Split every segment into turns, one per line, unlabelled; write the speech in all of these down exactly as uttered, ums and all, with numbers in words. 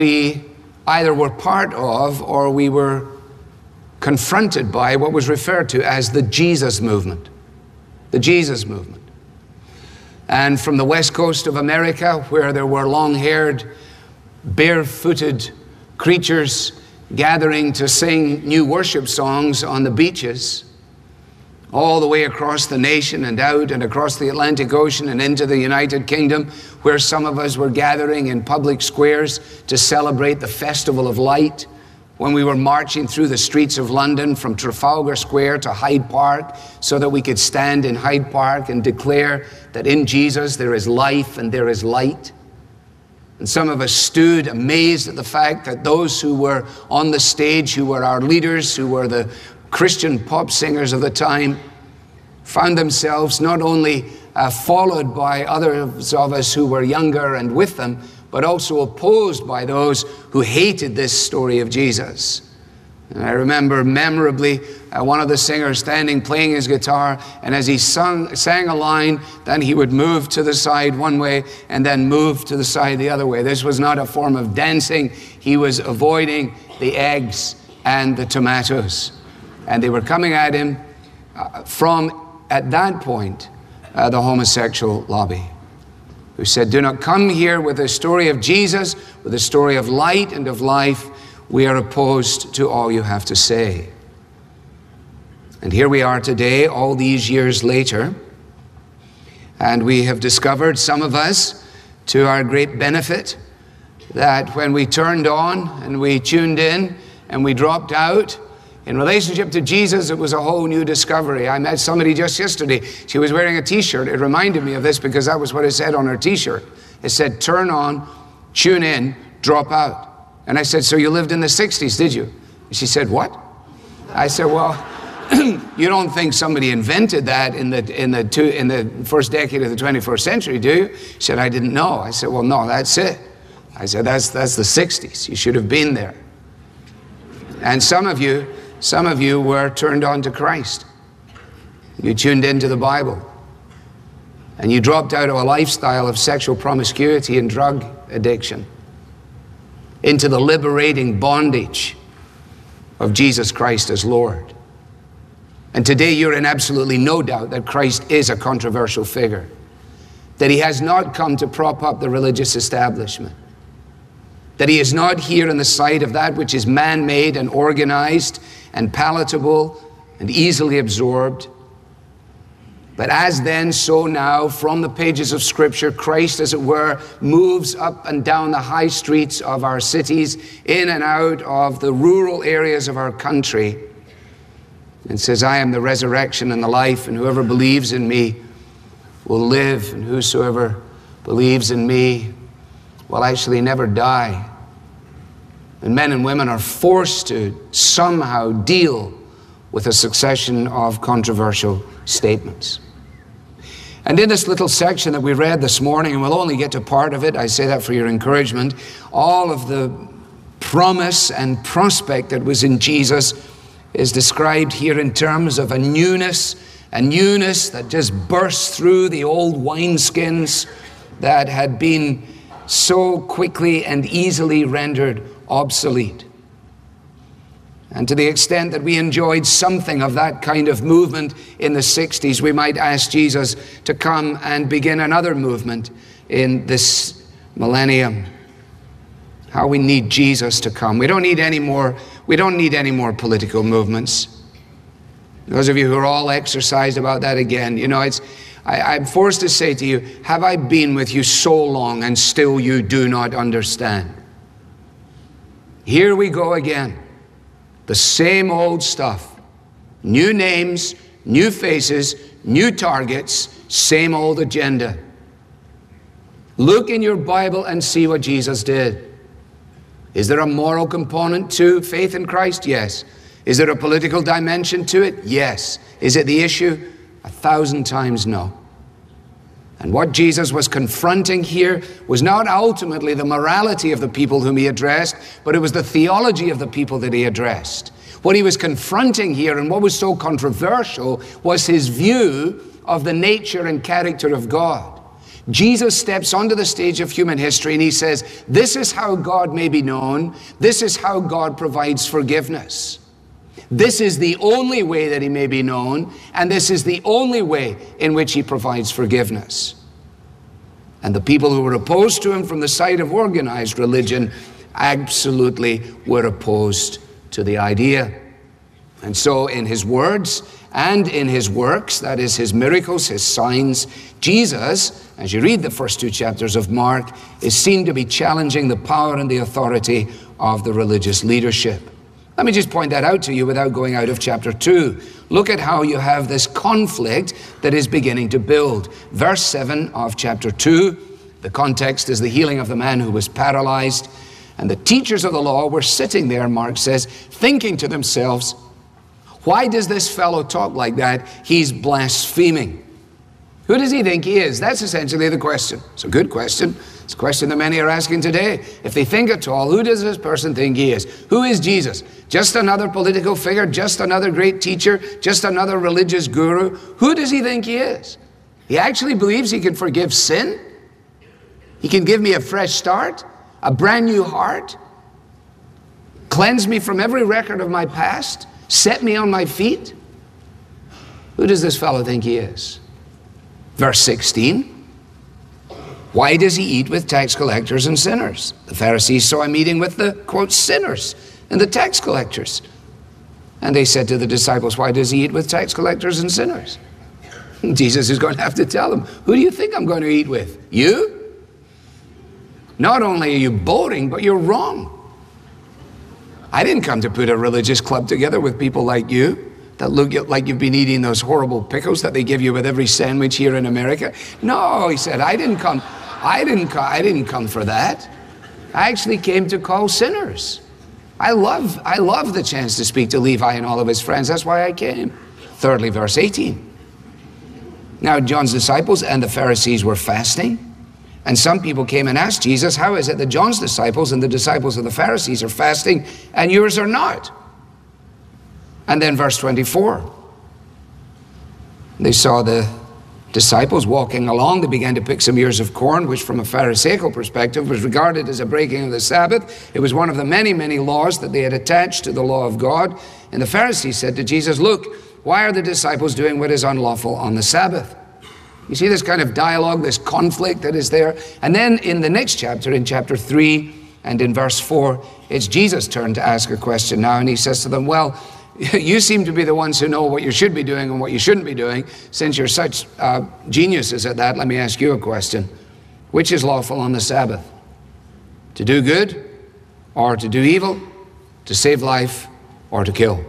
we either were part of or we were confronted by what was referred to as the Jesus movement. The Jesus movement. And from the west coast of America, where there were long-haired, barefooted creatures gathering to sing new worship songs on the beaches, all the way across the nation and out and across the Atlantic Ocean and into the United Kingdom, where some of us were gathering in public squares to celebrate the Festival of Light, when we were marching through the streets of London from Trafalgar Square to Hyde Park so that we could stand in Hyde Park and declare that in Jesus there is life and there is light. And some of us stood amazed at the fact that those who were on the stage, who were our leaders, who were the Christian pop singers of the time, found themselves not only uh, followed by others of us who were younger and with them, but also opposed by those who hated this story of Jesus. And I remember memorably uh, one of the singers standing playing his guitar, and as he sung, sang a line, then he would move to the side one way and then move to the side the other way. This was not a form of dancing. He was avoiding the eggs and the tomatoes. And they were coming at him uh, from, at that point, uh, the homosexual lobby, who said, do not come here with a story of Jesus, with a story of light and of life. We are opposed to all you have to say. And here we are today, all these years later, and we have discovered, some of us, to our great benefit, that when we turned on and we tuned in and we dropped out, in relationship to Jesus, it was a whole new discovery. I met somebody just yesterday. She was wearing a t-shirt. It reminded me of this because that was what it said on her t-shirt. It said, turn on, tune in, drop out. And I said, so you lived in the sixties, did you? And she said, what? I said, well, you don't think somebody invented that in the, in, the two, in the first decade of the twenty-first century, do you? She said, I didn't know. I said, well, no, that's it. I said, that's, that's the sixties. You should have been there. And some of you, Some of you were turned on to Christ. You tuned into the Bible. And you dropped out of a lifestyle of sexual promiscuity and drug addiction into the liberating bondage of Jesus Christ as Lord. And today you're in absolutely no doubt that Christ is a controversial figure, that he has not come to prop up the religious establishment, that he is not here in the sight of that which is man-made and organized and palatable and easily absorbed. But as then, so now, from the pages of Scripture, Christ, as it were, moves up and down the high streets of our cities, in and out of the rural areas of our country, and says, I am the resurrection and the life, and whoever believes in me will live, and whosoever believes in me will actually never die. And men and women are forced to somehow deal with a succession of controversial statements. And in this little section that we read this morning, and we'll only get to part of it, I say that for your encouragement, all of the promise and prospect that was in Jesus is described here in terms of a newness, a newness that just burst through the old wineskins that had been so quickly and easily rendered obsolete. And to the extent that we enjoyed something of that kind of movement in the sixties, we might ask Jesus to come and begin another movement in this millennium. How we need Jesus to come. We don't need any more, we don't need any more political movements. Those of you who are all exercised about that again, you know, it's I, I'm forced to say to you, have I been with you so long and still you do not understand? Here we go again. The same old stuff. New names, new faces, new targets, same old agenda. Look in your Bible and see what Jesus did. Is there a moral component to faith in Christ? Yes. Is there a political dimension to it? Yes. Is it the issue? A thousand times no. And what Jesus was confronting here was not ultimately the morality of the people whom he addressed, but it was the theology of the people that he addressed. What he was confronting here, and what was so controversial, was his view of the nature and character of God. Jesus steps onto the stage of human history and he says, this is how God may be known. This is how God provides forgiveness. This is the only way that he may be known, and this is the only way in which he provides forgiveness. And the people who were opposed to him from the side of organized religion absolutely were opposed to the idea. And so in his words and in his works, that is his miracles, his signs, Jesus, as you read the first two chapters of Mark, is seen to be challenging the power and the authority of the religious leadership. Let me just point that out to you without going out of chapter two. Look at how you have this conflict that is beginning to build. Verse seven of chapter two, the context is the healing of the man who was paralyzed. And the teachers of the law were sitting there, Mark says, thinking to themselves, why does this fellow talk like that? He's blaspheming. Who does he think he is? That's essentially the question. It's a good question. It's a question that many are asking today. If they think at all, who does this person think he is? Who is Jesus? Just another political figure? Just another great teacher? Just another religious guru? Who does he think he is? He actually believes he can forgive sin? He can give me a fresh start? A brand new heart? Cleanse me from every record of my past? Set me on my feet? Who does this fellow think he is? Verse sixteen. Why does he eat with tax collectors and sinners? The Pharisees saw him eating with the, quote, sinners and the tax collectors. And they said to the disciples, why does he eat with tax collectors and sinners? Jesus is going to have to tell them, who do you think I'm going to eat with? You? Not only are you boring, but you're wrong. I didn't come to put a religious club together with people like you that look like you've been eating those horrible pickles that they give you with every sandwich here in America. No, he said, I didn't come, I didn't come, I didn't come for that. I actually came to call sinners. I love, I love the chance to speak to Levi and all of his friends. That's why I came. Thirdly, verse eighteen. Now John's disciples and the Pharisees were fasting. And some people came and asked Jesus, how is it that John's disciples and the disciples of the Pharisees are fasting and yours are not? And then verse twenty-four. They saw the disciples walking along. They began to pick some ears of corn, which from a Pharisaical perspective was regarded as a breaking of the Sabbath. It was one of the many, many laws that they had attached to the law of God. And the Pharisees said to Jesus, look, why are the disciples doing what is unlawful on the Sabbath? You see this kind of dialogue, this conflict that is there. And then in the next chapter, in chapter three and in verse four, it's Jesus' turn to ask a question now. And he says to them, well, you seem to be the ones who know what you should be doing and what you shouldn't be doing. Since you're such uh, geniuses at that, let me ask you a question. Which is lawful on the Sabbath? To do good or to do evil? To save life or to kill?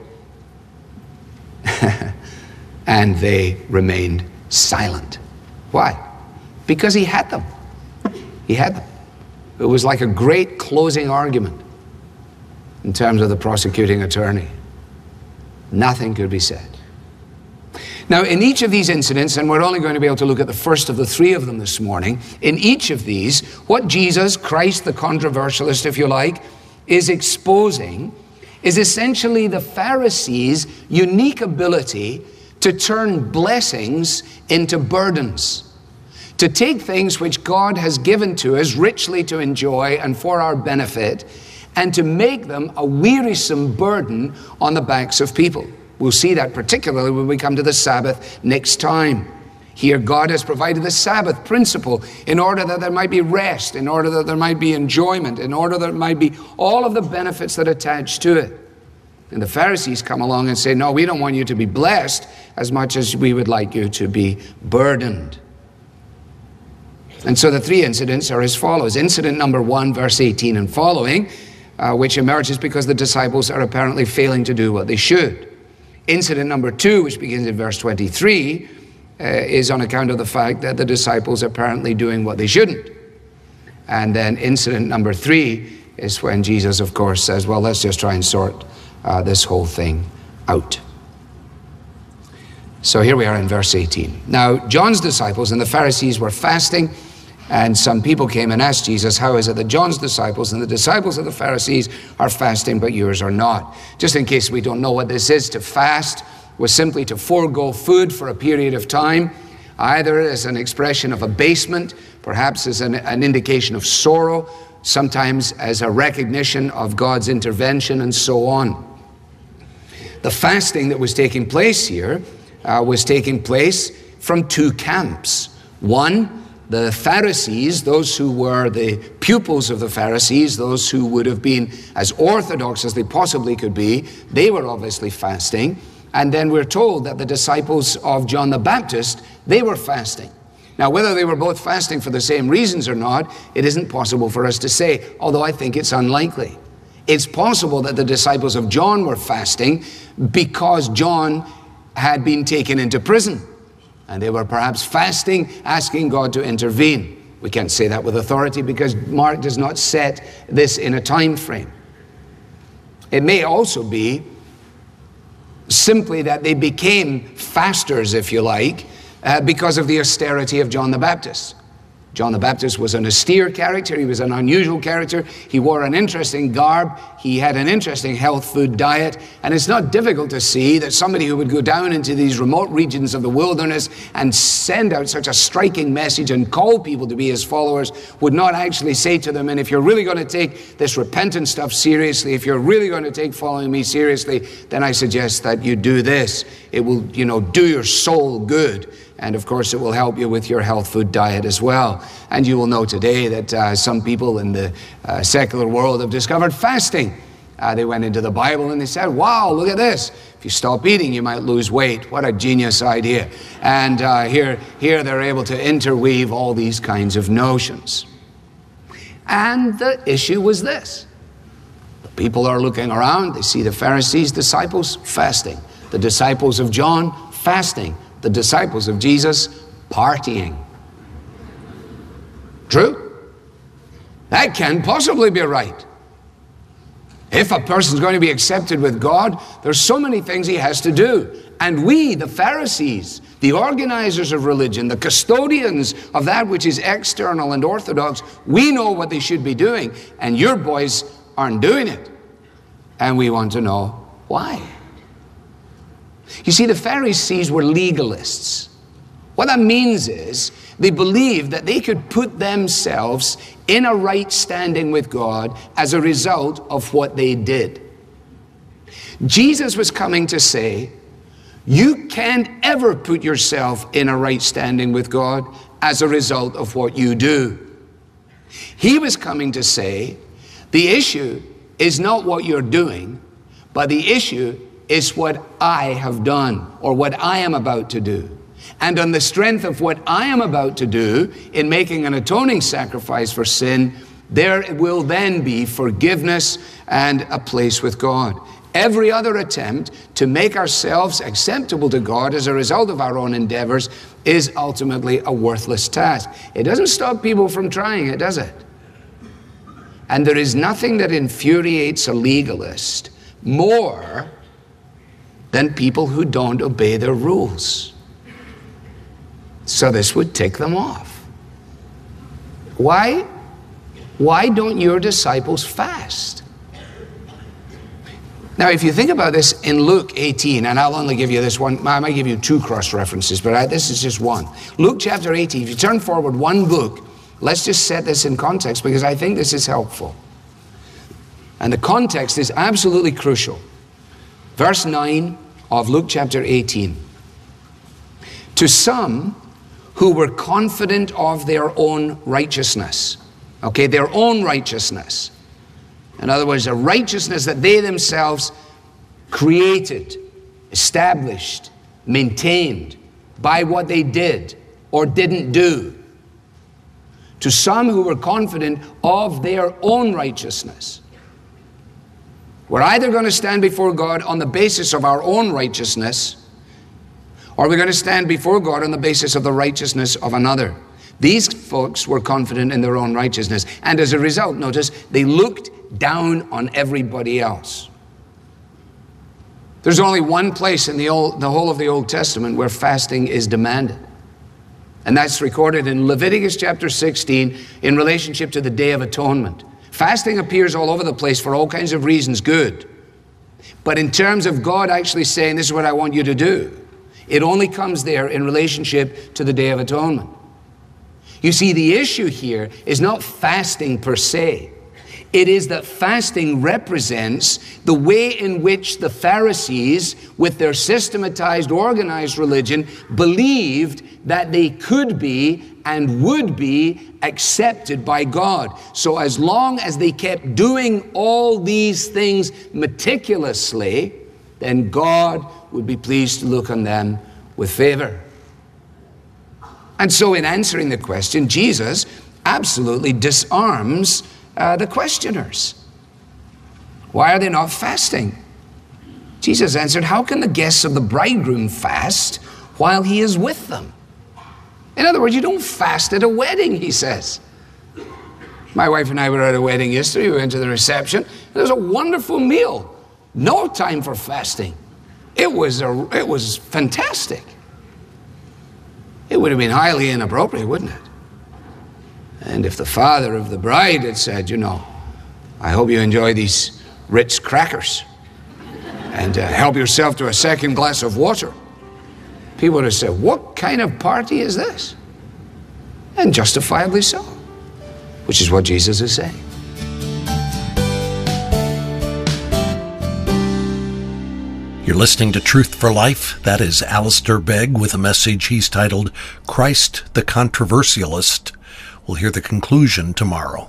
And they remained silent. Why? Because he had them. He had them. It was like a great closing argument in terms of the prosecuting attorney. Nothing could be said. Now, in each of these incidents, and we're only going to be able to look at the first of the three of them this morning, in each of these, what Jesus, Christ the controversialist, if you like, is exposing is essentially the Pharisees' unique ability to turn blessings into burdens, to take things which God has given to us richly to enjoy and for our benefit, and to make them a wearisome burden on the backs of people. We'll see that particularly when we come to the Sabbath next time. Here God has provided the Sabbath principle in order that there might be rest, in order that there might be enjoyment, in order that there might be all of the benefits that attach to it. And the Pharisees come along and say, no, we don't want you to be blessed as much as we would like you to be burdened. And so the three incidents are as follows. Incident number one, verse eighteen and following, uh, which emerges because the disciples are apparently failing to do what they should. Incident number two, which begins in verse twenty-three, uh, is on account of the fact that the disciples are apparently doing what they shouldn't. And then incident number three is when Jesus, of course, says, well, let's just try and sort Uh, this whole thing out. So here we are in verse eighteen. Now, John's disciples and the Pharisees were fasting, and some people came and asked Jesus, how is it that John's disciples and the disciples of the Pharisees are fasting, but yours are not? Just in case we don't know what this is, to fast was simply to forego food for a period of time, either as an expression of abasement perhaps as an, an indication of sorrow, sometimes as a recognition of God's intervention, and so on. The fasting that was taking place here uh, was taking place from two camps. One, the Pharisees, those who were the pupils of the Pharisees, those who would have been as orthodox as they possibly could be, they were obviously fasting. And then we're told that the disciples of John the Baptist, they were fasting. Now, whether they were both fasting for the same reasons or not, it isn't possible for us to say, although I think it's unlikely. It's possible that the disciples of John were fasting because John had been taken into prison. And they were perhaps fasting, asking God to intervene. We can't say that with authority because Mark does not set this in a time frame. It may also be simply that they became fasters, if you like, uh, because of the austerity of John the Baptist. John the Baptist was an austere character. He was an unusual character. He wore an interesting garb. He had an interesting health food diet. And it's not difficult to see that somebody who would go down into these remote regions of the wilderness and send out such a striking message and call people to be his followers would not actually say to them, and if you're really going to take this repentance stuff seriously, if you're really going to take following me seriously, then I suggest that you do this. It will, you know, do your soul good. And of course, it will help you with your health food diet as well. And you will know today that uh, some people in the uh, secular world have discovered fasting. Uh, they went into the Bible and they said, wow, look at this. If you stop eating, you might lose weight. What a genius idea. And uh, here, here they're able to interweave all these kinds of notions. And the issue was this. The people are looking around. They see the Pharisees' disciples fasting. The disciples of John fasting. The disciples of Jesus partying. True? That can't possibly be right. If a person's going to be accepted with God, there's so many things he has to do. And we, the Pharisees, the organizers of religion, the custodians of that which is external and orthodox, we know what they should be doing. And your boys aren't doing it. And we want to know why. You see, the Pharisees were legalists. What that means is they believed that they could put themselves in a right standing with God as a result of what they did. Jesus was coming to say, you can't ever put yourself in a right standing with God as a result of what you do. He was coming to say, the issue is not what you're doing, but the issue is what I have done or what I am about to do. And on the strength of what I am about to do in making an atoning sacrifice for sin, there will then be forgiveness and a place with God. Every other attempt to make ourselves acceptable to God as a result of our own endeavors is ultimately a worthless task. It doesn't stop people from trying it, does it? And there is nothing that infuriates a legalist more than people who don't obey their rules. So this would tick them off. Why? Why don't your disciples fast? Now, if you think about this in Luke eighteen, and I'll only give you this one, I might give you two cross references, but I, this is just one. Luke chapter eighteen, if you turn forward one book, let's just set this in context because I think this is helpful. And the context is absolutely crucial. Verse nine of Luke chapter eighteen. To some who were confident of their own righteousness. Okay, their own righteousness. In other words, a righteousness that they themselves created, established, maintained by what they did or didn't do. To some who were confident of their own righteousness. We're either going to stand before God on the basis of our own righteousness, or we're going to stand before God on the basis of the righteousness of another. These folks were confident in their own righteousness. And as a result, notice, they looked down on everybody else. There's only one place in the, old, the whole of the Old Testament where fasting is demanded. And that's recorded in Leviticus chapter sixteen in relationship to the Day of Atonement. Fasting appears all over the place for all kinds of reasons, good. But in terms of God actually saying, this is what I want you to do, it only comes there in relationship to the Day of Atonement. You see, the issue here is not fasting per se. It is that fasting represents the way in which the Pharisees, with their systematized, organized religion, believed that they could be and would be accepted by God. So as long as they kept doing all these things meticulously, then God would be pleased to look on them with favor. And so in answering the question, Jesus absolutely disarms uh, the questioners. Why are they not fasting? Jesus answered, how can the guests of the bridegroom fast while he is with them? In other words, you don't fast at a wedding, he says. My wife and I were at a wedding yesterday. We went to the reception. There was a wonderful meal. No time for fasting. It was, a, it was fantastic. It would have been highly inappropriate, wouldn't it? And if the father of the bride had said, you know, I hope you enjoy these Ritz crackers and uh, help yourself to a second glass of water, people would have said, what kind of party is this? And justifiably so, which is what Jesus is saying.
You're listening to Truth for Life. That is Alistair Begg with a message he's titled, Christ the Controversialist. We'll hear the conclusion tomorrow.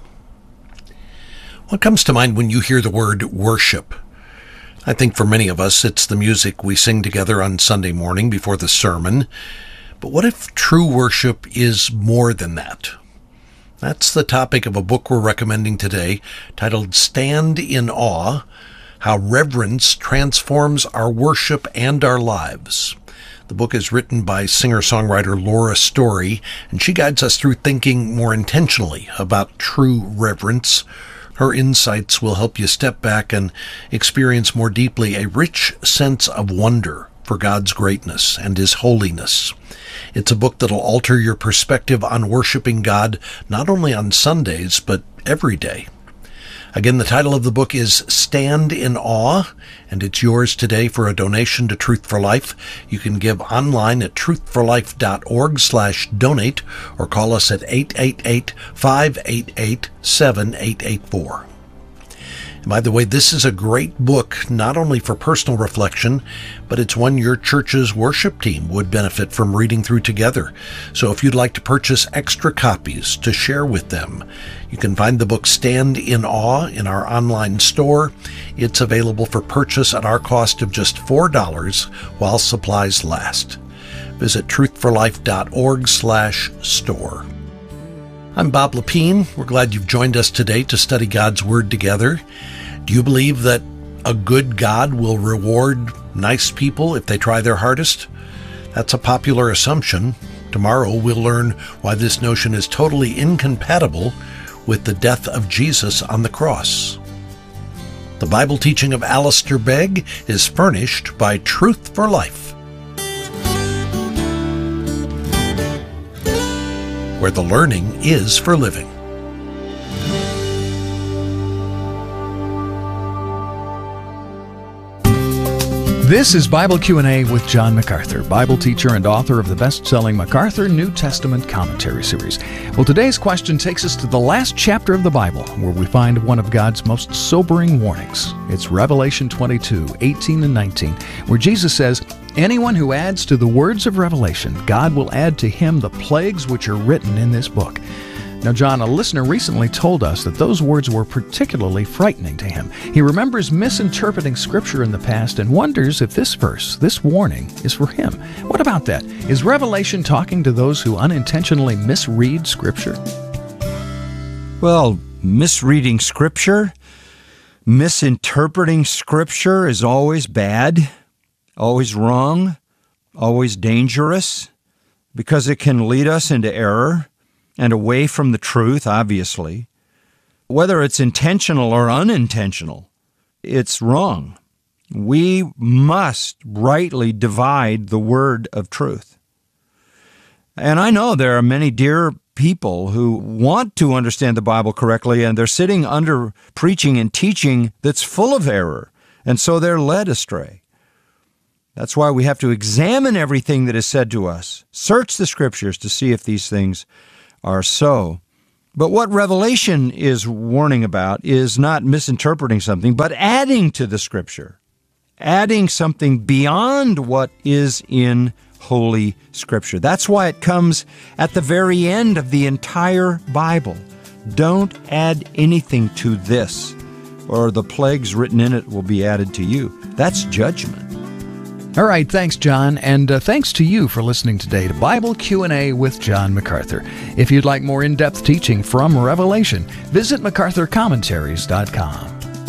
What comes to mind when you hear the word worship? I think for many of us, it's the music we sing together on Sunday morning before the sermon. But what if true worship is more than that? That's the topic of a book we're recommending today, titled Stand in Awe: How Reverence Transforms Our Worship and Our Lives. The book is written by singer-songwriter Laura Story, and she guides us through thinking more intentionally about true reverence. Her insights will help you step back and experience more deeply a rich sense of wonder for God's greatness and His holiness. It's a book that'll alter your perspective on worshiping God, not only on Sundays, but every day. Again, the title of the book is Stand in Awe, and it's yours today for a donation to Truth for Life. You can give online at truthforlife.org slash donate or call us at eight eight eight, five eight eight, seven eight eight four. And by the way, this is a great book, not only for personal reflection, but it's one your church's worship team would benefit from reading through together. So if you'd like to purchase extra copies to share with them, you can find the book Stand in Awe in our online store. It's available for purchase at our cost of just four dollars while supplies last. Visit truthforlife.org slash store. I'm Bob Lepine. We're glad you've joined us today to study God's Word together. Do you believe that a good God will reward nice people if they try their hardest? That's a popular assumption. Tomorrow we'll learn why this notion is totally incompatible with the death of Jesus on the cross. The Bible teaching of Alistair Begg is furnished by Truth for Life, where the learning is for living.
This is Bible Q and A with John MacArthur, Bible teacher and author of the best-selling MacArthur New Testament Commentary Series. Well, today's question takes us to the last chapter of the Bible, where we find one of God's most sobering warnings. It's Revelation twenty-two, eighteen and nineteen, where Jesus says, anyone who adds to the words of Revelation, God will add to him the plagues which are written in this book. Now, John, a listener recently told us that those words were particularly frightening to him. He remembers misinterpreting Scripture in the past and wonders if this verse, this warning, is for him. What about that? Is Revelation talking to those who unintentionally misread Scripture?
Well, misreading Scripture, misinterpreting Scripture is always bad, always wrong, always dangerous, because it can lead us into error and away from the truth, obviously. Whether it's intentional or unintentional, it's wrong. We must rightly divide the word of truth. And I know there are many dear people who want to understand the Bible correctly, and they're sitting under preaching and teaching that's full of error, and so they're led astray. That's why we have to examine everything that is said to us, search the Scriptures to see if these things are so. But what Revelation is warning about is not misinterpreting something, but adding to the Scripture, adding something beyond what is in Holy Scripture. That's why it comes at the very end of the entire Bible. Don't add anything to this, or the plagues written in it will be added to you. That's judgment.
All right, thanks, John, and uh, thanks to you for listening today to Bible Q and A with John MacArthur. If you'd like more in-depth teaching from Revelation, visit macarthur commentaries dot com.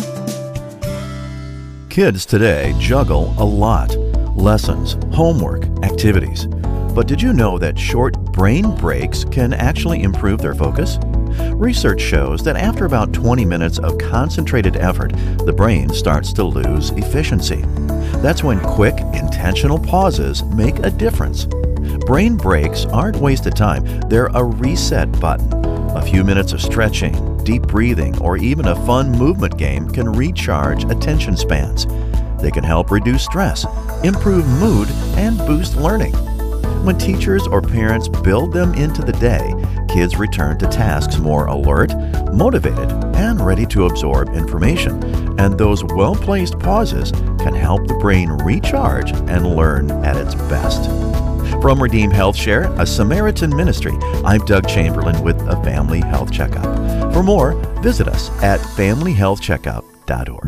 Kids today juggle a lot. Lessons, homework, activities. But did you know that short brain breaks can actually improve their focus? Research shows that after about twenty minutes of concentrated effort, the brain starts to lose efficiency. That's when quick, intentional pauses make a difference. Brain breaks aren't wasted time, they're a reset button. A few minutes of stretching, deep breathing, or even a fun movement game can recharge attention spans. They can help reduce stress, improve mood, and boost learning. When teachers or parents build them into the day, kids return to tasks more alert, motivated, and ready to absorb information. And those well-placed pauses can help the brain recharge and learn at its best. From Redeem Health Share, a Samaritan ministry, I'm Doug Chamberlain with a Family Health Checkup. For more, visit us at family health checkup dot org.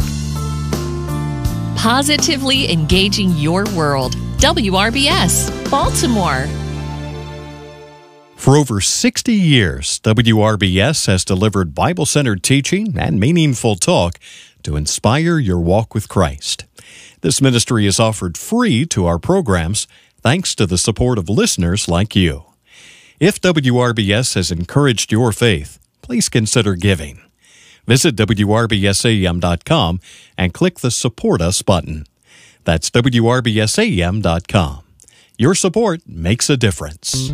Positively engaging your world. W R B S, Baltimore.
For over sixty years, W R B S has delivered Bible-centered teaching and meaningful talk to inspire your walk with Christ. This ministry is offered free to our programs thanks to the support of listeners like you. If W R B S has encouraged your faith, please consider giving. Visit W R B S A M dot com and click the Support Us button. That's W R B S A M dot com. Your support makes a difference.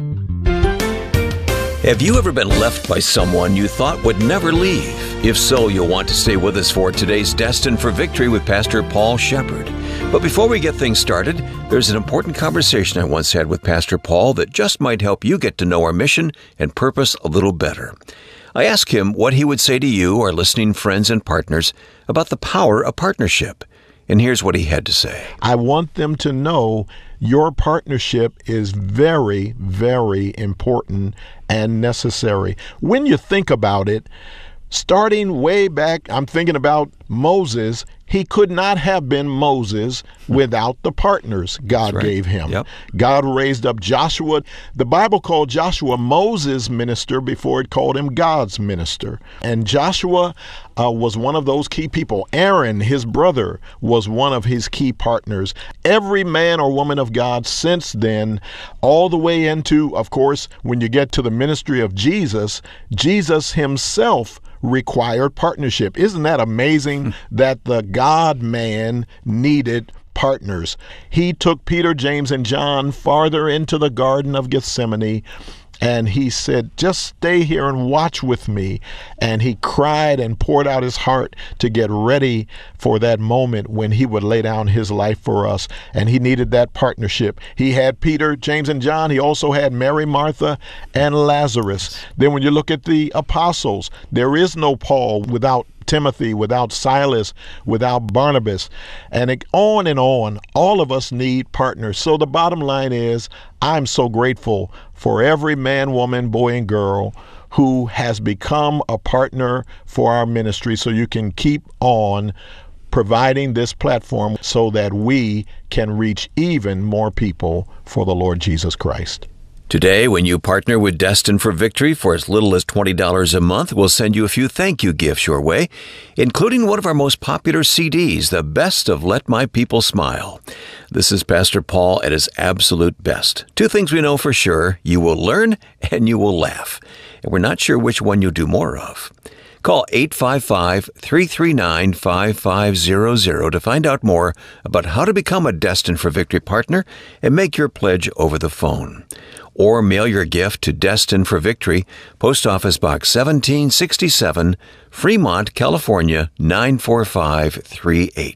Have you ever been left by someone you thought would never leave? If so, you'll want to stay with us for today's Destined for Victory with Pastor Paul Shepherd. But before we get things started, there's an important conversation I once had with Pastor Paul that just might help you get to know our mission and purpose a little better. I asked him what he would say to you, our listening friends and partners, about the power of partnership. And here's what he had to say.
I want them to know your partnership is very, very important and necessary. When you think about it, starting way back, I'm thinking about Moses. He could not have been Moses without the partners God right. gave him. Yep. God raised up Joshua. The Bible called Joshua Moses' minister before it called him God's minister. And Joshua uh, was one of those key people. Aaron, his brother, was one of his key partners. Every man or woman of God since then, all the way into, of course, when you get to the ministry of Jesus, Jesus himself required partnership. Isn't that amazing that the God-man needed partners? He took Peter, James, and John farther into the Garden of Gethsemane, and he said, just stay here and watch with me. And he cried and poured out his heart to get ready for that moment when he would lay down his life for us. And he needed that partnership. He had Peter, James, and John. He also had Mary, Martha, and Lazarus. Then when you look at the apostles, there is no Paul without Timothy, without Silas, without Barnabas, and it, on and on. All of us need partners. So the bottom line is, I'm so grateful for every man, woman, boy, and girl who has become a partner for our ministry, so you can keep on providing this platform so that we can reach even more people for the Lord Jesus Christ.
Today, when you partner with Destined for Victory for as little as twenty dollars a month, we'll send you a few thank you gifts your way, including one of our most popular C Ds, The Best of Let My People Smile. This is Pastor Paul at his absolute best. Two things we know for sure: you will learn and you will laugh. And we're not sure which one you'll do more of. Call eight five five, three three nine, five five zero zero to find out more about how to become a Destined for Victory partner and make your pledge over the phone. Or mail your gift to Destined for Victory, Post Office Box seventeen sixty-seven, Fremont, California, nine four five three eight.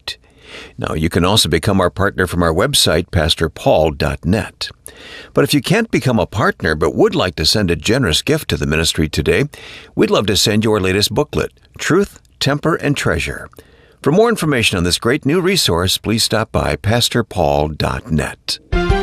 Now, you can also become our partner from our website, pastor paul dot net. But if you can't become a partner but would like to send a generous gift to the ministry today, we'd love to send you our latest booklet, Truth, Temper, and Treasure. For more information on this great new resource, please stop by pastor paul dot net.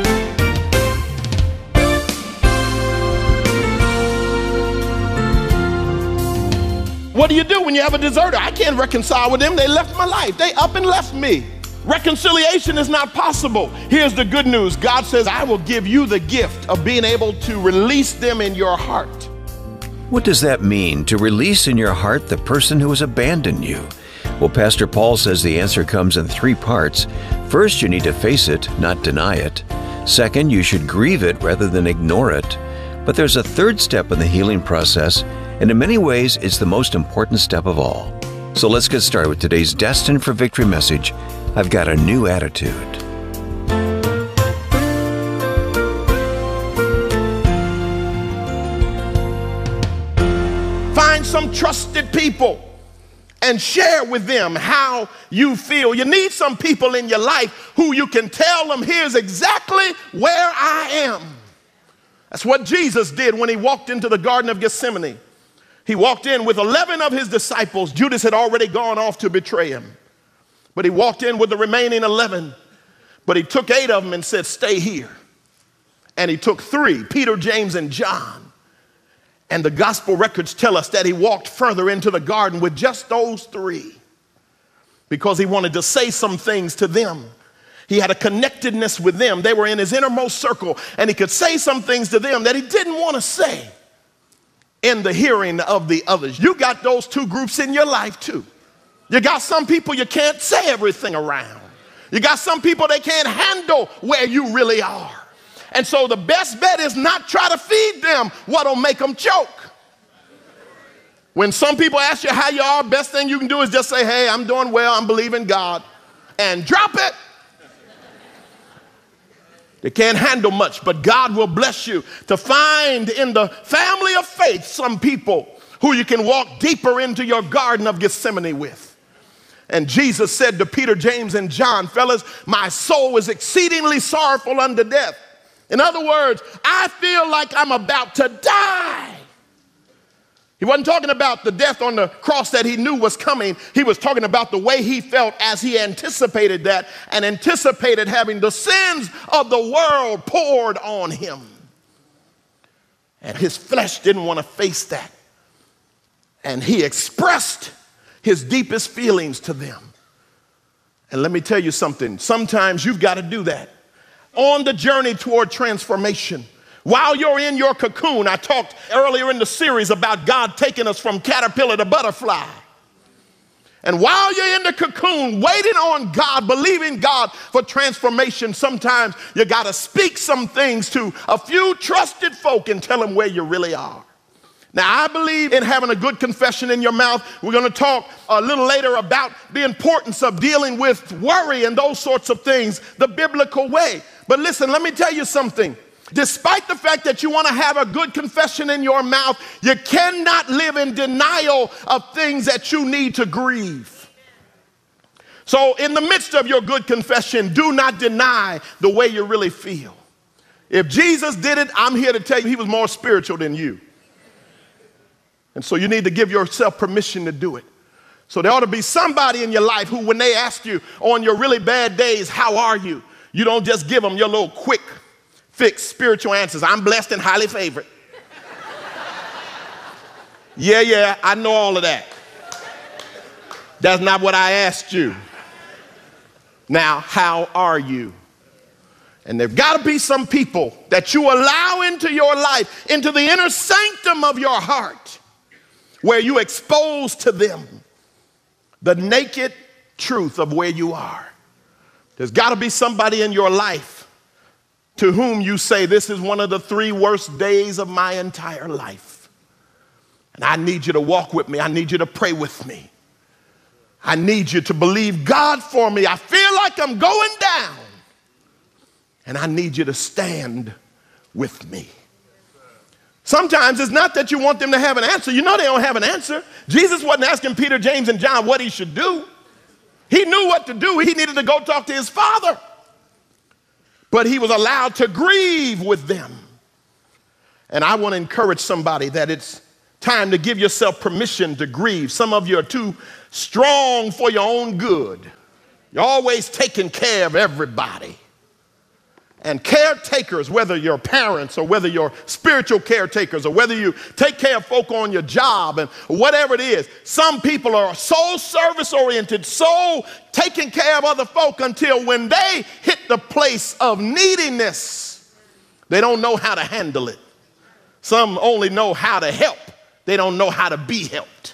What do you do when you have a deserter? I can't reconcile with them. They left my life. They up and left me. Reconciliation is not possible. Here's the good news. God says, I will give you the gift of being able to release them in your heart.
What does that mean, to release in your heart the person who has abandoned you? Well, Pastor Paul says the answer comes in three parts. First, you need to face it, not deny it. Second, you should grieve it rather than ignore it. But there's a third step in the healing process, and in many ways, it's the most important step of all. So let's get started with today's Destined for Victory message. I've got a new attitude.
Find some trusted people and share with them how you feel. You need some people in your life who you can tell them, here's exactly where I am. That's what Jesus did when he walked into the Garden of Gethsemane. He walked in with eleven of his disciples. Judas had already gone off to betray him. But he walked in with the remaining eleven. But he took eight of them and said, stay here. And he took three, Peter, James, and John. And the gospel records tell us that he walked further into the garden with just those three because he wanted to say some things to them. He had a connectedness with them. They were in his innermost circle, and he could say some things to them that he didn't want to say in the hearing of the others. You got those two groups in your life too. You got some people you can't say everything around. You got some people they can't handle where you really are. And so the best bet is not try to feed them what'll make them choke. When some people ask you how you are, best thing you can do is just say, hey, I'm doing well, I'm believing God, and drop it. They can't handle much, but God will bless you to find in the family of faith some people who you can walk deeper into your Garden of Gethsemane with. And Jesus said to Peter, James, and John, fellas, my soul is exceedingly sorrowful unto death. In other words, I feel like I'm about to die. He wasn't talking about the death on the cross that he knew was coming. He was talking about the way he felt as he anticipated that and anticipated having the sins of the world poured on him. And his flesh didn't want to face that. And he expressed his deepest feelings to them. And let me tell you something. Sometimes you've got to do that. On the journey toward transformation, while you're in your cocoon, I talked earlier in the series about God taking us from caterpillar to butterfly. And while you're in the cocoon, waiting on God, believing God for transformation, sometimes you got to speak some things to a few trusted folk and tell them where you really are. Now, I believe in having a good confession in your mouth. We're going to talk a little later about the importance of dealing with worry and those sorts of things the biblical way. But listen, let me tell you something. Despite the fact that you want to have a good confession in your mouth, you cannot live in denial of things that you need to grieve. So in the midst of your good confession, do not deny the way you really feel. If Jesus did it, I'm here to tell you he was more spiritual than you. And so you need to give yourself permission to do it. So there ought to be somebody in your life who, when they ask you on your really bad days, how are you? You don't just give them your little quick fix spiritual answers. I'm blessed and highly favored. Yeah, yeah, I know all of that. That's not what I asked you. Now, how are you? And there've got to be some people that you allow into your life, into the inner sanctum of your heart, where you expose to them the naked truth of where you are. There's got to be somebody in your life to whom you say, this is one of the three worst days of my entire life. And I need you to walk with me. I need you to pray with me. I need you to believe God for me. I feel like I'm going down. And I need you to stand with me. Sometimes it's not that you want them to have an answer. You know they don't have an answer. Jesus wasn't asking Peter, James, and John what he should do. He knew what what to do. He needed to go talk to his father. But he was allowed to grieve with them. And I want to encourage somebody that it's time to give yourself permission to grieve. Some of you are too strong for your own good. You're always taking care of everybody. And caretakers, whether you're parents or whether you're spiritual caretakers or whether you take care of folk on your job and whatever it is, some people are so service oriented, so taking care of other folk until when they hit the place of neediness, they don't know how to handle it. Some only know how to help. They don't know how to be helped.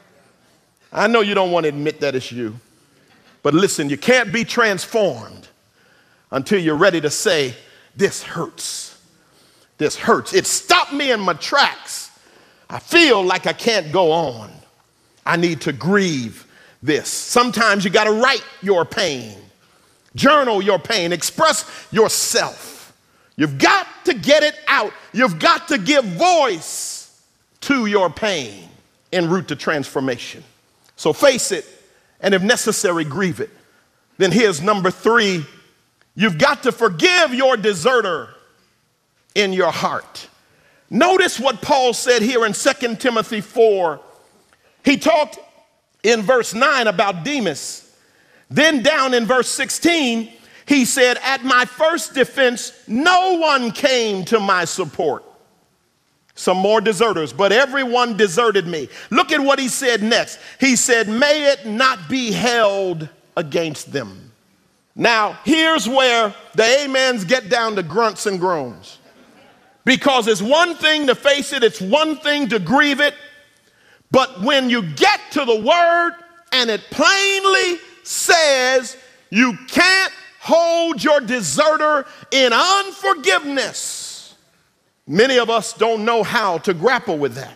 I know you don't want to admit that it's you, but listen, you can't be transformed until you're ready to say, this hurts. This hurts. It stopped me in my tracks. I feel like I can't go on. I need to grieve this. Sometimes you got to write your pain, journal your pain, express yourself. You've got to get it out. You've got to give voice to your pain en route to transformation. So face it, and if necessary, grieve it. Then here's number three. You've got to forgive your deserter in your heart. Notice what Paul said here in Second Timothy four. He talked in verse nine about Demas. Then down in verse sixteen, he said, at my first defense, no one came to my support. Some more deserters, but everyone deserted me. Look at what he said next. He said, may it not be held against them. Now, here's where the amens get down to grunts and groans. Because it's one thing to face it, it's one thing to grieve it, but when you get to the word and it plainly says you can't hold your deserter in unforgiveness, many of us don't know how to grapple with that.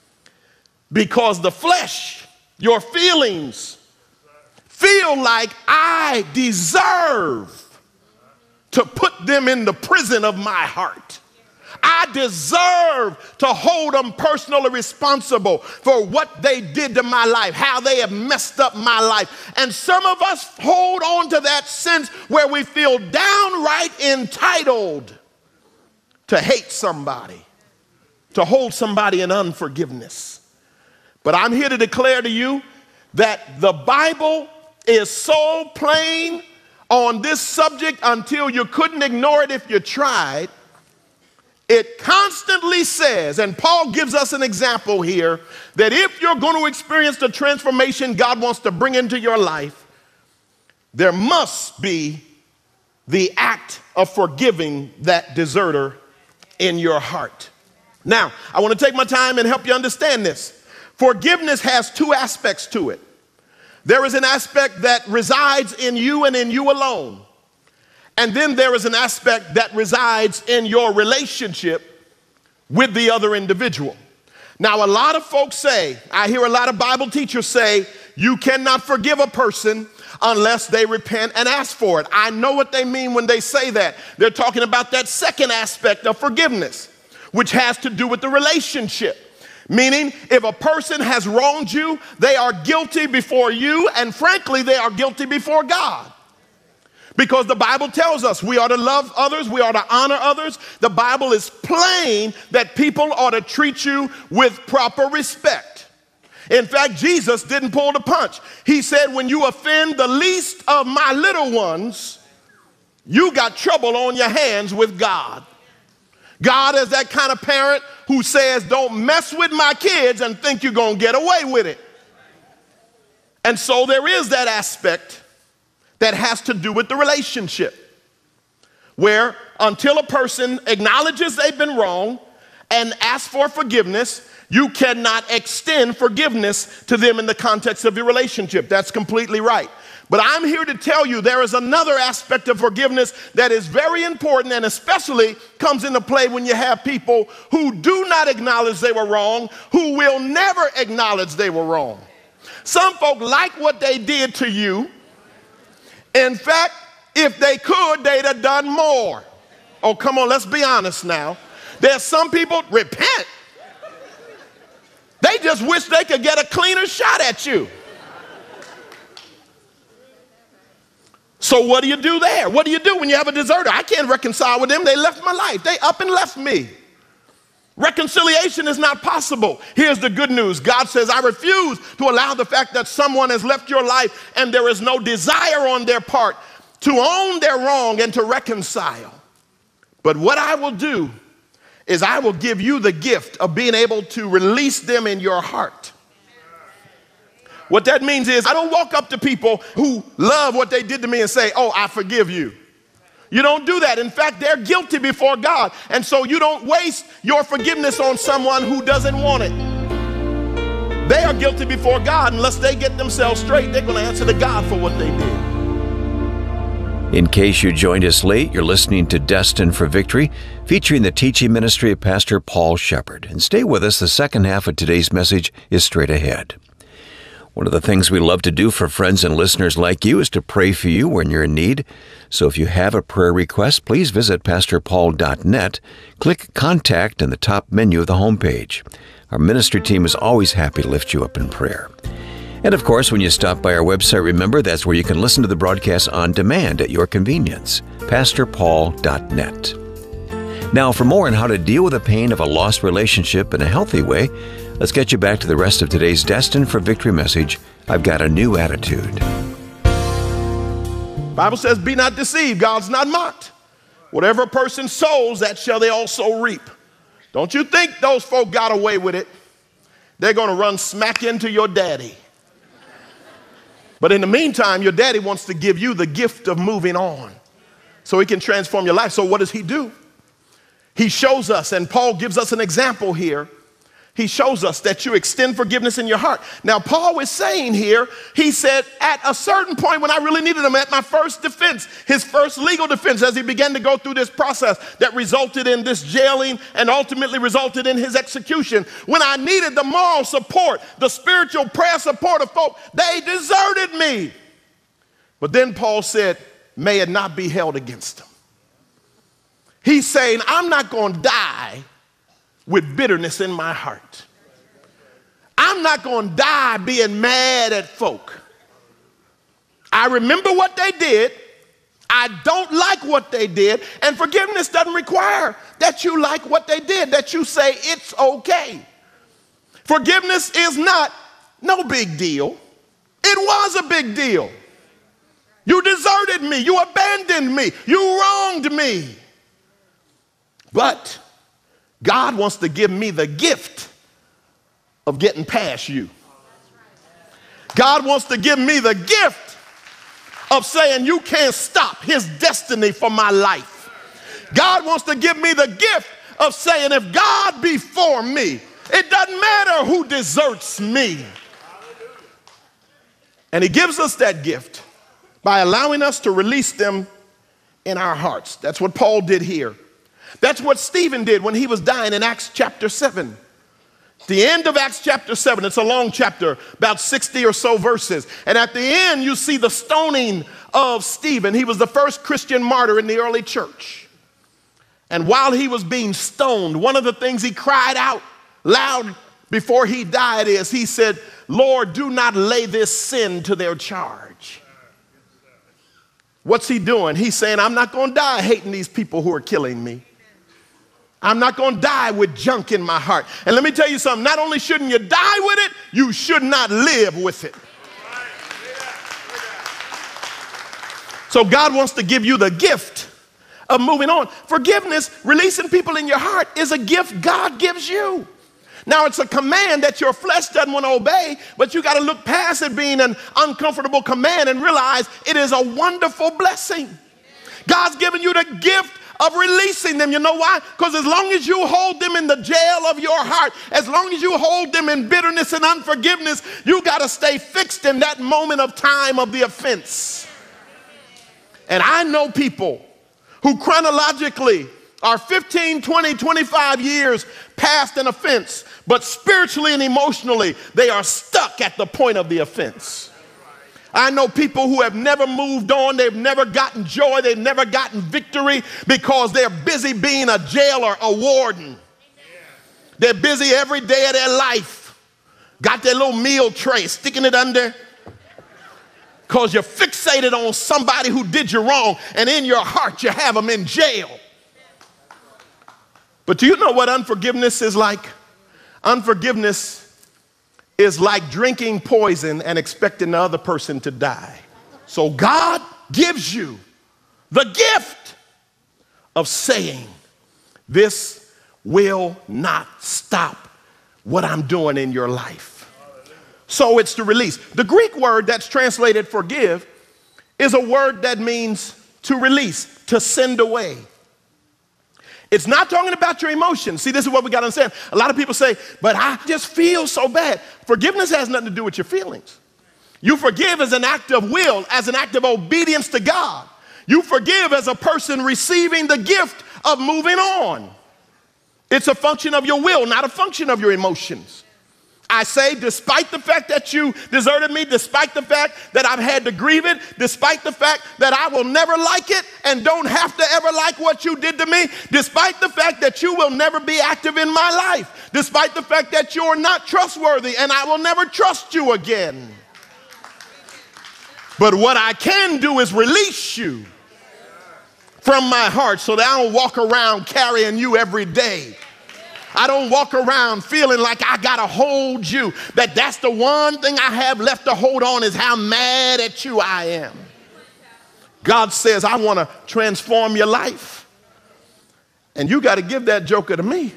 Because the flesh, your feelings, feel like I deserve to put them in the prison of my heart. I deserve to hold them personally responsible for what they did to my life, how they have messed up my life. And some of us hold on to that sense where we feel downright entitled to hate somebody, to hold somebody in unforgiveness. But I'm here to declare to you that the Bible is so plain on this subject until you couldn't ignore it if you tried. It constantly says, and Paul gives us an example here, that if you're going to experience the transformation God wants to bring into your life, there must be the act of forgiving that deserter in your heart. Now, I want to take my time and help you understand this. Forgiveness has two aspects to it. There is an aspect that resides in you and in you alone. And then there is an aspect that resides in your relationship with the other individual. Now, a lot of folks say, I hear a lot of Bible teachers say, you cannot forgive a person unless they repent and ask for it. I know what they mean when they say that. They're talking about that second aspect of forgiveness, which has to do with the relationship. Meaning, if a person has wronged you, they are guilty before you, and frankly, they are guilty before God. Because the Bible tells us we ought to love others, we ought to honor others. The Bible is plain that people ought to treat you with proper respect. In fact, Jesus didn't pull the punch. He said, when you offend the least of my little ones, you got trouble on your hands with God. God is that kind of parent who says, don't mess with my kids and think you're going to get away with it. And so there is that aspect that has to do with the relationship, where until a person acknowledges they've been wrong and asks for forgiveness, you cannot extend forgiveness to them in the context of your relationship. That's completely right. But I'm here to tell you there is another aspect of forgiveness that is very important and especially comes into play when you have people who do not acknowledge they were wrong, who will never acknowledge they were wrong. Some folk like what they did to you. In fact, if they could, they'd have done more. Oh, come on, let's be honest now. There's some people, repent. They just wish they could get a cleaner shot at you. So what do you do there? What do you do when you have a deserter? I can't reconcile with them. They left my life. They up and left me. Reconciliation is not possible. Here's the good news. God says, I refuse to allow the fact that someone has left your life and there is no desire on their part to own their wrong and to reconcile. But what I will do is I will give you the gift of being able to release them in your heart. What that means is I don't walk up to people who love what they did to me and say, oh, I forgive you. You don't do that. In fact, they're guilty before God. And so you don't waste your forgiveness on someone who doesn't want it. They are guilty before God. Unless they get themselves straight, they're going to answer to God for what they did.
In case you joined us late, you're listening to Destined for Victory, featuring the teaching ministry of Pastor Paul Shepherd. And stay with us. The second half of today's message is straight ahead. One of the things we love to do for friends and listeners like you is to pray for you when you're in need. So if you have a prayer request, please visit pastor paul dot net. Click Contact in the top menu of the homepage. Our ministry team is always happy to lift you up in prayer. And of course, when you stop by our website, remember that's where you can listen to the broadcast on demand at your convenience, pastor paul dot net. Now, for more on how to deal with the pain of a lost relationship in a healthy way, let's get you back to the rest of today's Destined for Victory message, I've Got a New Attitude.
The Bible says, be not deceived, God's not mocked. Whatever a person sows, that shall they also reap. Don't you think those folk got away with it. They're going to run smack into your daddy. But in the meantime, your daddy wants to give you the gift of moving on so he can transform your life. So what does he do? He shows us, and Paul gives us an example here. He shows us that you extend forgiveness in your heart. Now, Paul is saying here, he said, at a certain point when I really needed him, at my first defense, his first legal defense, as he began to go through this process that resulted in this jailing and ultimately resulted in his execution, when I needed the moral support, the spiritual prayer support of folk, they deserted me. But then Paul said, may it not be held against them. He's saying, I'm not going to die with bitterness in my heart. I'm not going to die being mad at folk. I remember what they did. I don't like what they did. And forgiveness doesn't require that you like what they did, that you say it's okay. Forgiveness is not no big deal. It was a big deal. You deserted me. You abandoned me. You wronged me. But God wants to give me the gift of getting past you. God wants to give me the gift of saying you can't stop his destiny for my life. God wants to give me the gift of saying if God be for me, it doesn't matter who deserts me. And he gives us that gift by allowing us to release them in our hearts. That's what Paul did here. That's what Stephen did when he was dying in Acts chapter seven. The end of Acts chapter seven, it's a long chapter, about sixty or so verses. And at the end, you see the stoning of Stephen. He was the first Christian martyr in the early church. And while he was being stoned, one of the things he cried out loud before he died is he said, Lord, do not lay this sin to their charge. What's he doing? He's saying, I'm not going to die hating these people who are killing me. I'm not going to die with junk in my heart. And let me tell you something, not only shouldn't you die with it, you should not live with it. So God wants to give you the gift of moving on. Forgiveness, releasing people in your heart is a gift God gives you. Now, it's a command that your flesh doesn't want to obey, but you got to look past it being an uncomfortable command and realize it is a wonderful blessing. God's given you the gift of releasing them. You know why? Because as long as you hold them in the jail of your heart, as long as you hold them in bitterness and unforgiveness, you got to stay fixed in that moment of time of the offense. And I know people who chronologically are fifteen, twenty, twenty-five years past an offense, but spiritually and emotionally, they are stuck at the point of the offense. I know people who have never moved on. They've never gotten joy. They've never gotten victory because they're busy being a jailer, a warden. They're busy every day of their life. Got their little meal tray, sticking it under
because you're fixated on somebody who did you wrong, and in your heart you have them in jail. But do you know what unforgiveness is like? Unforgiveness is like drinking poison and expecting the other person to die. So God gives you the gift of saying, this will not stop what I'm doing in your life. So it's to release. The Greek word that's translated forgive is a word that means to release, to send away. It's not talking about your emotions. See, this is what we got to understand. A lot of people say, but I just feel so bad. Forgiveness has nothing to do with your feelings. You forgive as an act of will, as an act of obedience to God. You forgive as a person receiving the gift of moving on. It's a function of your will, not a function of your emotions. I say, despite the fact that you deserted me, despite the fact that I've had to grieve it, despite the fact that I will never like it and don't have to ever like what you did to me, despite the fact that you will never be active in my life, despite the fact that you're not trustworthy and I will never trust you again. But what I can do is release you from my heart so that I don't walk around carrying you every day. I don't walk around feeling like I gotta hold you, that that's the one thing I have left to hold on is how mad at you I am. God says, I want to transform your life. And you got to give that joker to me.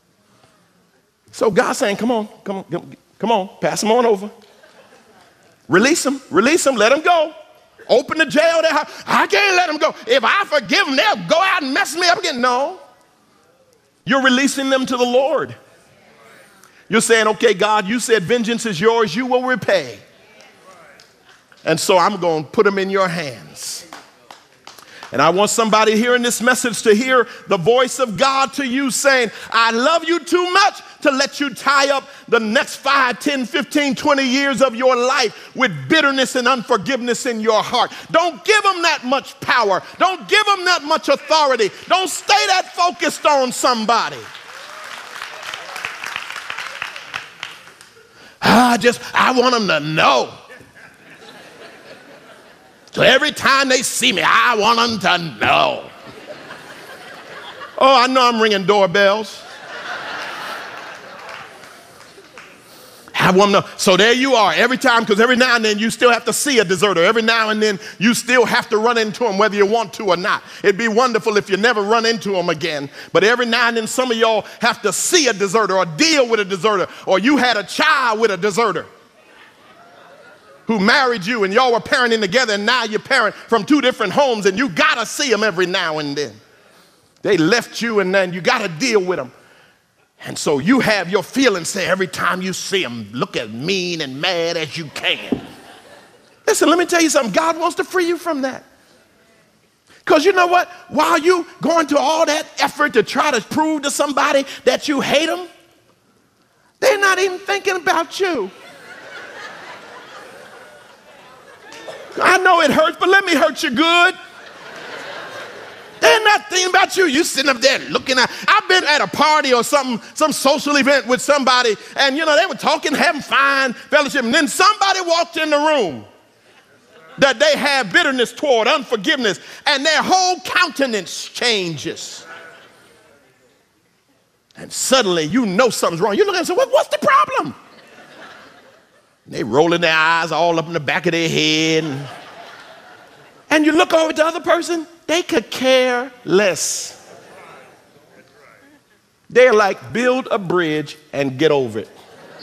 So God's saying, come on, come on, come on, pass him on over. Release him, release him, let him go. Open the jail. I can't let him go. If I forgive them, they'll go out and mess me up again. No. You're releasing them to the Lord. You're saying, okay, God, you said vengeance is yours. You will repay. And so I'm going to put them in your hands. And I want somebody hearing this message to hear the voice of God to you saying, I love you too much to let you tie up the next five, ten, fifteen, twenty years of your life with bitterness and unforgiveness in your heart. Don't give them that much power. Don't give them that much authority. Don't stay that focused on somebody. I just, I want them to know. So every time they see me, I want them to know. Oh, I know I'm ringing doorbells. I want them to know. So there you are every time, because every now and then you still have to see a deserter. Every now and then you still have to run into them whether you want to or not. It'd be wonderful if you never run into them again. But every now and then some of y'all have to see a deserter or deal with a deserter, or you had a child with a deserter who married you and y'all were parenting together, and now you parent from two different homes and you gotta see them every now and then. They left you and then you gotta deal with them. And so you have your feelings say every time you see them, look as mean and mad as you can. Listen, let me tell you something. God wants to free you from that. Because you know what? While you going to all that effort to try to prove to somebody that you hate them, they're not even thinking about you. I know it hurts, but let me hurt you good. They're not thinking about you. You sitting up there looking at. I've been at a party or something, some social event with somebody, and you know, they were talking, having fine fellowship, and then somebody walked in the room that they have bitterness toward, unforgiveness, and their whole countenance changes. And suddenly you know something's wrong. You look at them and say, what, what's the problem? And they rolling their eyes all up in the back of their head. And, and you look over at the other person, they could care less. They're like, build a bridge and get over it.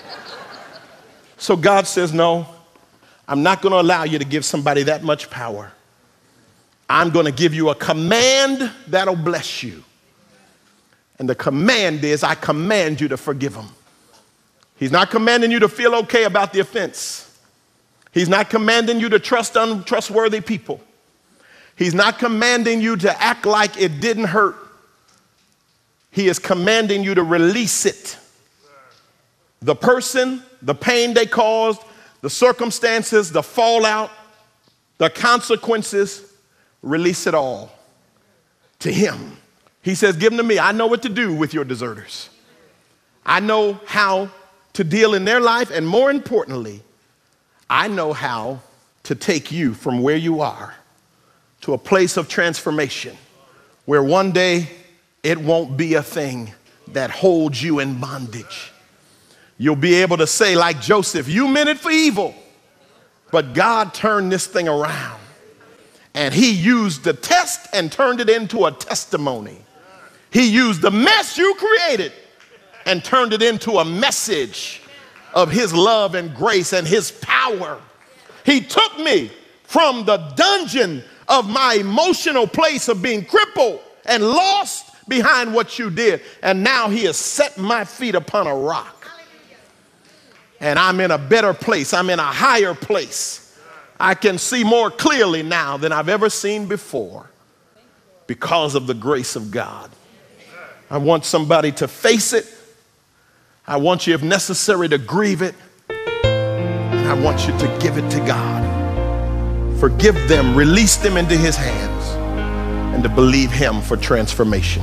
So God says, no, I'm not going to allow you to give somebody that much power. I'm going to give you a command that'll bless you. And the command is, I command you to forgive them. He's not commanding you to feel okay about the offense. He's not commanding you to trust untrustworthy people. He's not commanding you to act like it didn't hurt. He is commanding you to release it. The person, the pain they caused, the circumstances, the fallout, the consequences, release it all to him. He says, give them to me. I know what to do with your deserters. I know how to deal in their life, and more importantly, I know how to take you from where you are to a place of transformation where one day it won't be a thing that holds you in bondage. You'll be able to say, like Joseph, you meant it for evil, but God turned this thing around. And he used the test and turned it into a testimony. He used the mess you created and turned it into a message of his love and grace and his power. He took me from the dungeon of my emotional place of being crippled and lost behind what you did. And now he has set my feet upon a rock. And I'm in a better place. I'm in a higher place. I can see more clearly now than I've ever seen before because of the grace of God. I want somebody to face it. I want you, if necessary, to grieve it. And I want you to give it to God. Forgive them, release them into his hands, and to believe him for transformation.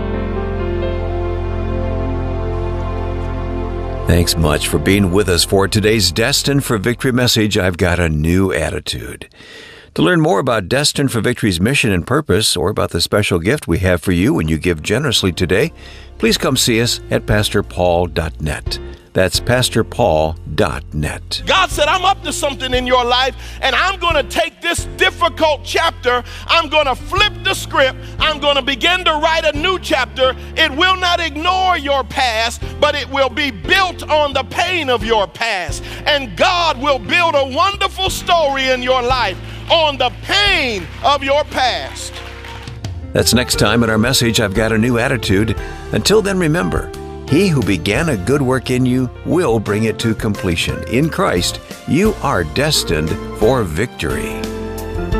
Thanks much for being with us for today's Destined for Victory message, I've Got a New Attitude. To learn more about Destined for Victory's mission and purpose, or about the special gift we have for you when you give generously today, please come see us at pastor paul dot net. That's pastor paul dot net.
God said, I'm up to something in your life, and I'm going to take this difficult chapter, I'm going to flip the script, I'm going to begin to write a new chapter. It will not ignore your past, but it will be built on the pain of your past. And God will build a wonderful story in your life on the pain of your past.
That's next time in our message, I've Got a New Attitude. Until then, remember, he who began a good work in you will bring it to completion. In Christ, you are destined for victory.